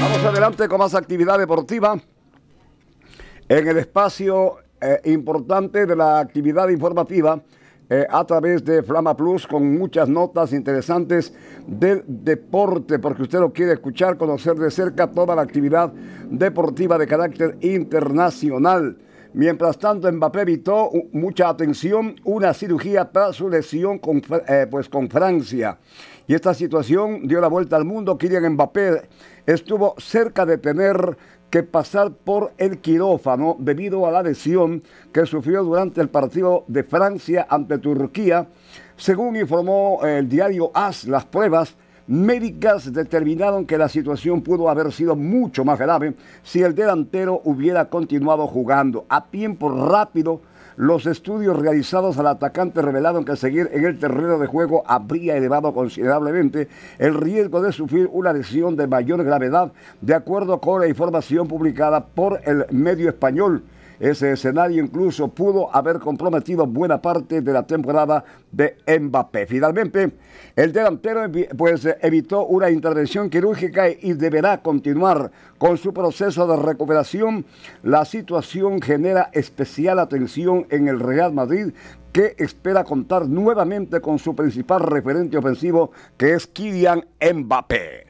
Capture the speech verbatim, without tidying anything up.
Vamos adelante con más actividad deportiva en el espacio eh, importante de la actividad informativa eh, a través de Flama Plus, con muchas notas interesantes del deporte, porque usted lo quiere escuchar, conocer de cerca toda la actividad deportiva de carácter internacional. Mientras tanto, Mbappé evitó, mucha atención, una cirugía para su lesión con, eh, pues con Francia. Y esta situación dio la vuelta al mundo. Kylian Mbappé estuvo cerca de tener que pasar por el quirófano debido a la lesión que sufrió durante el partido de Francia ante Turquía. Según informó el diario AS, las pruebas médicas determinaron que la situación pudo haber sido mucho más grave si el delantero hubiera continuado jugando. A tiempo rápido, los estudios realizados al atacante revelaron que seguir en el terreno de juego habría elevado considerablemente el riesgo de sufrir una lesión de mayor gravedad, de acuerdo con la información publicada por el medio español. Ese escenario incluso pudo haber comprometido buena parte de la temporada de Mbappé. Finalmente, el delantero pues, evitó una intervención quirúrgica y deberá continuar con su proceso de recuperación. La situación genera especial atención en el Real Madrid, que espera contar nuevamente con su principal referente ofensivo, que es Kylian Mbappé.